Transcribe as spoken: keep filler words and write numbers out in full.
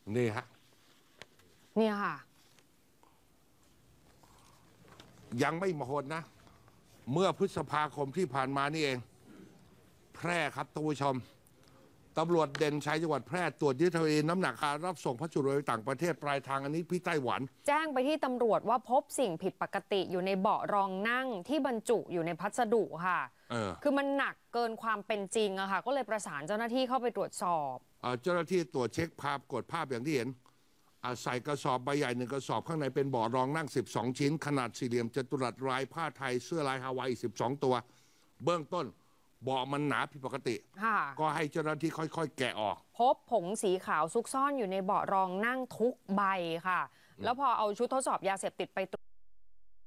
นี่ฮะเนี่ยค่ะยังไม่หมดนะ เมื่อพฤษภาคมที่ผ่านมานี่เอง แพร่ครับท่านผู้ชมตำรวจเด่นชัยจังหวัดแพร่ตรวจยึดทะเบียนน้ำหนักการรับส่งพัสดุไปต่างประเทศปลายทางอันนี้พี่ไต้หวันแจ้งไปที่ตำรวจว่าพบสิ่งผิดปกติอยู่ในเบาะรองนั่งที่บรรจุอยู่ในพัสดุค่ะเออคือมันหนักเกินความเป็นจริงอะค่ะก็เลยประสานเจ้าหน้าที่เข้าไปตรวจสอบเจ้าหน้าที่ตรวจเช็คภาพกดภาพอย่างที่เห็นใส่กระสอบใบใหญ่หนึ่งกระสอบข้างในเป็นเบาะรองนั่งสิบสองชิ้นขนาดสี่เหลี่ยมจัตุรัสลายผ้าไทยเสื้อลายฮาวายสิบสองตัวเบื้องต้นเบาะมันหนาผิดปกติก็ให้เจ้าหน้าที่ค่อยๆแกะออกพบผงสีขาวซุกซ่อนอยู่ในเบาะรองนั่งทุกใบค่ะแล้วพอเอาชุดทดสอบยาเสพติดไป